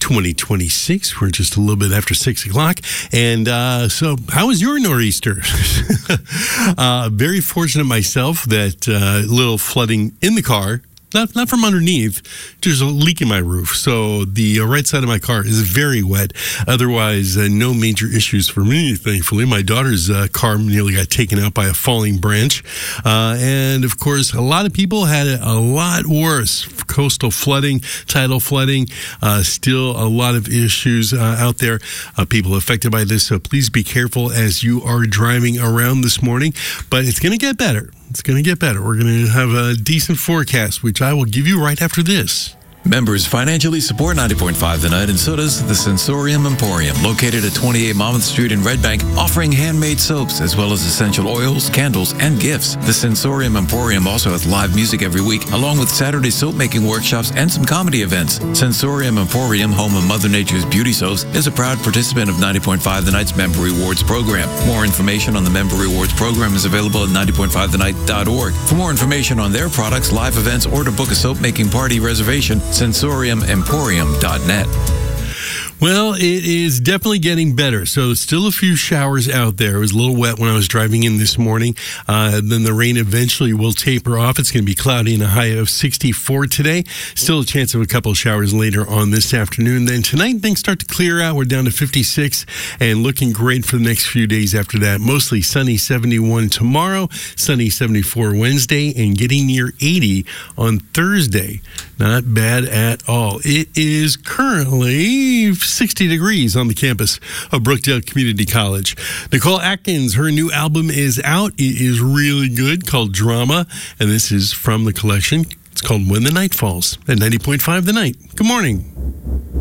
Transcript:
2026. We're just a little bit after 6 o'clock. And so how was your nor'easter? Very fortunate myself that little flooding in the car. Not from underneath, there's a leak in my roof. So the right side of my car is very wet. Otherwise, no major issues for me, thankfully. My daughter's car nearly got taken out by a falling branch. And, of course, a lot of people had it a lot worse. Coastal flooding, tidal flooding, still a lot of issues out there. People affected by this, so please be careful as you are driving around this morning. But it's going to get better. It's going to get better. We're going to have a decent forecast, which I will give you right after this. Members financially support 90.5 The Night, and so does the Sensorium Emporium, located at 28 Monmouth Street in Red Bank, offering handmade soaps as well as essential oils, candles, and gifts. The Sensorium Emporium also has live music every week, along with Saturday soap-making workshops and some comedy events. Sensorium Emporium, home of Mother Nature's beauty soaps, is a proud participant of 90.5 The Night's Member Rewards program. More information on the Member Rewards program is available at 90.5thenight.org. For more information on their products, live events, or to book a soap-making party reservation, sensoriumemporium.net. Well, it is definitely getting better. So still a few showers out there. It was a little wet when I was driving in this morning. Then the rain eventually will taper off. It's going to be cloudy and a high of 64 today. Still a chance of a couple of showers later on this afternoon. Then tonight, things start to clear out. We're down to 56 and looking great for the next few days after that. Mostly sunny, 71 tomorrow, sunny, 74 Wednesday, and getting near 80 on Thursday. Not bad at all. It is currently 60 degrees on the campus of Brookdale Community College. Nicole Atkins, her new album is out. It is really good, called Drama, and this is from the collection. It's called When the Night Falls at 90.5 The Night. Good morning.